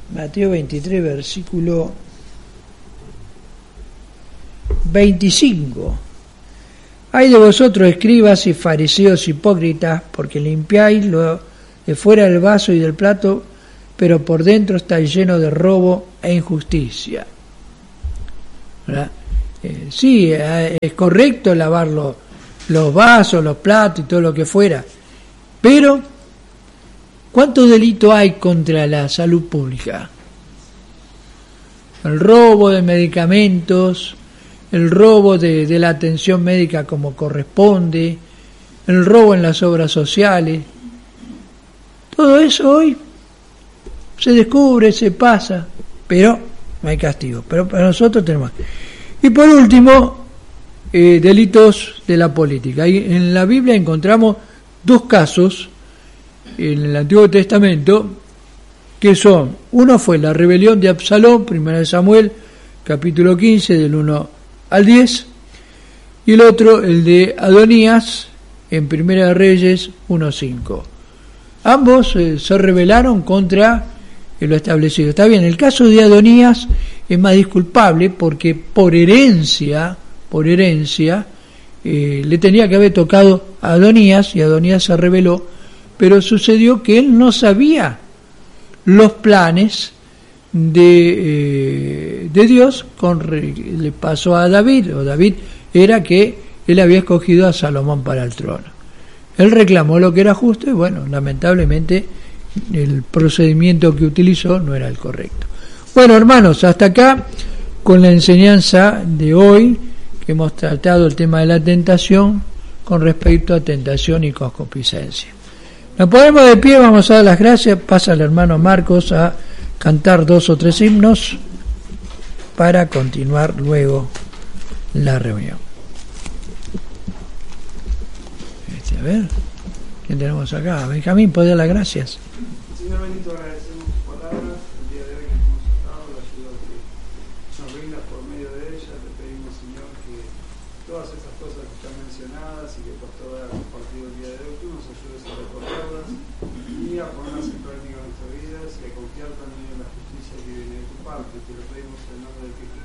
Mateo 23, versículo 25. Ay de vosotros, escribas y fariseos hipócritas, porque limpiáis lo de fuera del vaso y del plato, pero por dentro estáis lleno de robo e injusticia. ¿Verdad? Sí, es correcto lavar los vasos, los platos y todo lo que fuera, pero ¿cuánto delito hay contra la salud pública? El robo de medicamentos, el robo de la atención médica como corresponde, el robo en las obras sociales, todo eso hoy se descubre, se pasa, pero no hay castigo. Pero para nosotros tenemos. Y por último, delitos de la política. Y en la Biblia encontramos dos casos en el Antiguo Testamento que son: uno fue la rebelión de Absalón, 1 Samuel, capítulo 15, del 1 al 10, y el otro, el de Adonías, en 1 Reyes 1:5. Ambos se rebelaron contra lo establecido. Está bien, el caso de Adonías es más disculpable porque por herencia le tenía que haber tocado a Adonías, y Adonías se rebeló, pero sucedió que él no sabía los planes de Dios. Le pasó a David, o David era que él había escogido a Salomón para el trono. Él reclamó lo que era justo y bueno, lamentablemente el procedimiento que utilizó no era el correcto. Bueno, hermanos, hasta acá con la enseñanza de hoy, que hemos tratado el tema de la tentación con respecto a tentación y concupiscencia. Nos ponemos de pie, vamos a dar las gracias. Pasa el hermano Marcos a cantar 2 o 3 himnos para continuar luego la reunión. A ver, ¿quién tenemos acá? Benjamín, ¿puede dar las gracias? Señor bendito, agradecemos tus palabras el día de hoy que nos hemos dado, la ayuda que nos brindas por medio de ella. Te pedimos, Señor, que todas estas cosas que están mencionadas y que Pastor ha compartido el día de hoy, tú nos ayudes a recordarlas y a ponerlas en práctica en nuestras vidas y a confiar también en la justicia que viene de tu parte. Te lo pedimos en el nombre de Cristo.